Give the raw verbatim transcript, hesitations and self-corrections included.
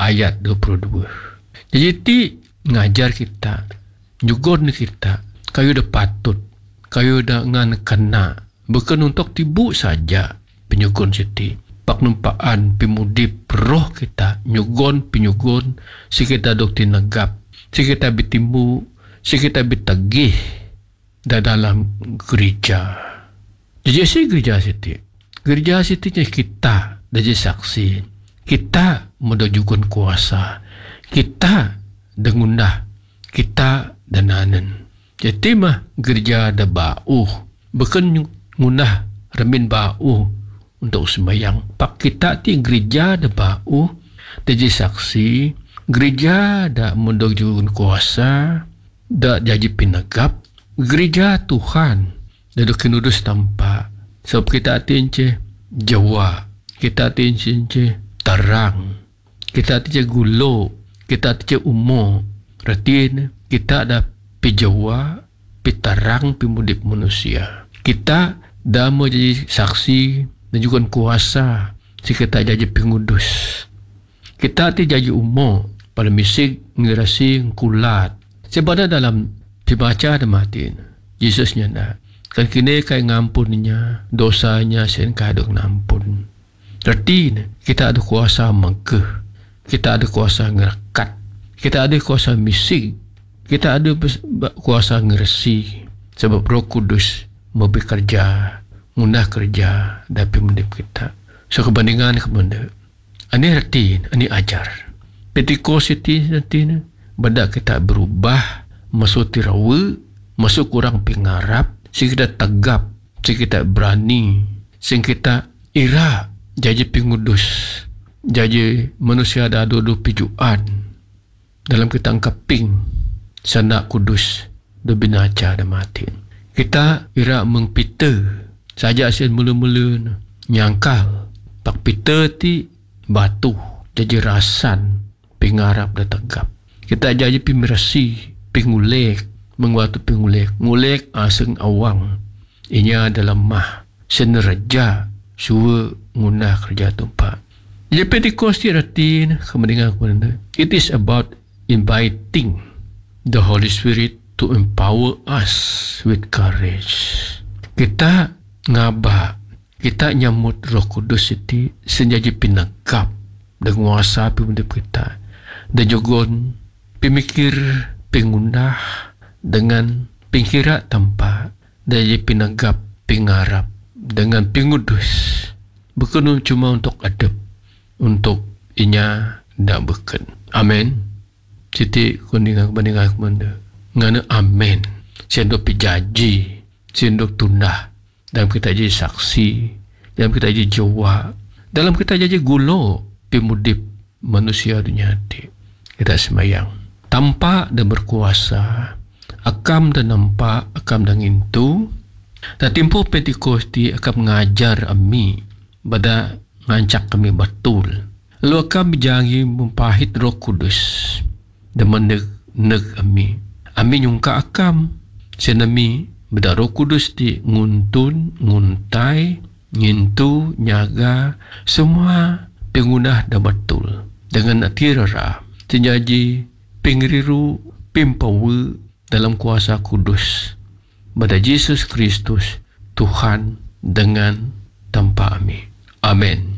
ayat dua puluh dua. Jadi ti ngajar kita, nyugon kita, kayu dah patut, kayu dah ngan kena, bukan untuk tibu saja penyugon siti. Pak numpaan pimudip roh kita, nyugon pinyugon, si kita dok tinagap, si kita bitimu, si kita bitagih da dalam gereja. Jadi si gereja siti, gereja siti kita dah jadi saksi, kita mudah jugon kuasa, kita dengundah, kita dananen. Jadi mah gereja da bau, bukan ngundah remin bau untuk sembahyang. Pak kita ti gereja da bau, da jadi saksi, gereja da mudah jugon kuasa, da jadi pinagap, gereja Tuhan da kinudus tampak. Sebab kita tince Jawa, kita tince terang, kita tince gulo, kita tince umo. Ratin kita ada pi Jawa, pi terang, pi mudip manusia. Kita dah mau jadi saksi dan juga kuasa. Si kita jadi pengudus. Kita ti jadi umo pada misik ngirasi kulat. Sebab dalam dibaca ada matin, Yesusnya nak kan kini kaya ngampunnya dosanya sen kaya dok ngampun. Berarti kita ada kuasa mengkeh, kita ada kuasa ngerakat, kita ada kuasa misik, kita ada kuasa ngeresi. Sebab Roh Kudus mau bekerja, munah kerja dapat mendip kita. So kebandingan kebenda, ini arti, ini ajar. Pentecost nanti badak kita berubah, masuk tirawe, masuk kurang pengarap, sing kita tegap, sing kita berani, sing kita ira jadi pengudus, jadi manusia ada dua pijuan dalam kita angkaping sana kudus do binaca da mati. Kita ira mengpita saja asin mula-mula nyangkal pak pita ti batu jadi rasan pengarap da tegap. Kita jadi pimirasi pengulek, mengwatu pengulek, ngulek aseng awang. Inya dalam mah seneraja suwa ngunah kerja tumpak. Jadi Pentecost ratin kemendengar kemendengar. It is about inviting the Holy Spirit to empower us with courage. Kita ngaba, kita nyamut Roh Kudus itu senjadi pinagap dan nguasa pimudip kita. Dan jogon pemikir pengundah dengan pengkira tanpa dari pinagap pengarap dengan pengudus, bukan cuma untuk adab, untuk inya dak bukan. Amin. Jadi kundingan kebandingan kemana ngana amin. Sendok pijaji, sendok tundah dalam kita jadi saksi, dalam kita jadi jawa, dalam kita jadi gulo pemudip manusia dunia hati. Kita semayang tanpa dan berkuasa, akam dan nampak, akam dan intu. Dan tempoh Pentecosti akam mengajar kami, pada ngancak kami betul. Lalu akam berjanji mempahit Roh Kudus dan meneg-neg kami. Kami nyungka akam, senami pada Roh Kudus di nguntun, nguntai, ngintu, nyaga, semua pengunah dan betul. Dengan atirara, senjaji pengiriru, pimpawe dalam kuasa kudus pada Yesus Kristus Tuhan dengan tanpa kami. Amin.